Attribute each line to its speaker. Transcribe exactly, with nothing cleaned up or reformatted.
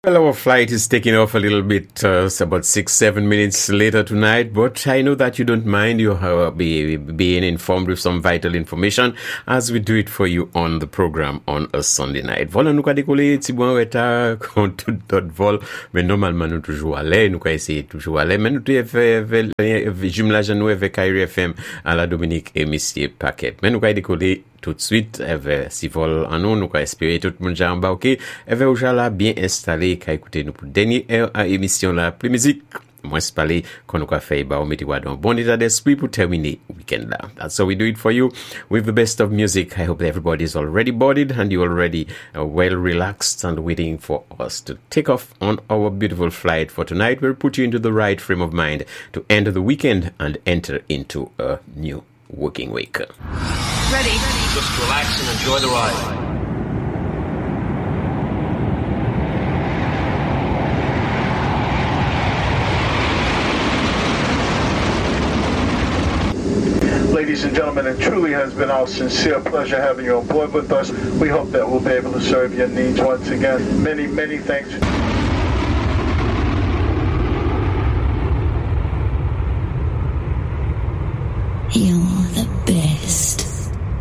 Speaker 1: Well, our flight is taking off a little bit, uh, it's about six, seven minutes later tonight, but I know that you don't mind. You uh, be being informed with some vital information as we do it for you on the program on a Sunday night. Voilà, nous ka décoller, ti bon retard, kon tout d'autres vol, mais normalement nous toujours aller, nous ka essayer toujours aller, mais nous te fait jumelage nous avec Kyrie F M à la Dominique et Monsieur Paquet. Mais nous ka décoller tout de suite, avec si vol en nous, nous ka espérer tout le monde já embarqué, avec déjà là bien installé, ka écouter nous pour dernière heure à émission là, plus musique. Moi, c'est parler qu'on nous a fait, bah, on met un bon état d'esprit pour terminer weekend là. That's how we do it for you with the best of music. I hope that everybody is already boarded and you already uh, well relaxed and waiting for us to take off on our beautiful flight for tonight. We'll put you into the right frame of mind to end the weekend and enter into a new working week.
Speaker 2: Ready. Just relax and enjoy the ride.
Speaker 3: Ladies and gentlemen, it truly has been our sincere pleasure having you on board with us. We hope that we'll be able to serve your needs once again. Many, many thanks.
Speaker 4: You're the best.